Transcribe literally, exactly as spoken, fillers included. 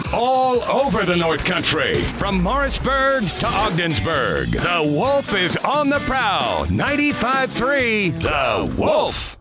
all over the North Country. From Morrisburg to Ogdensburg, the Wolf is on the prowl. ninety-five point three, The Wolf.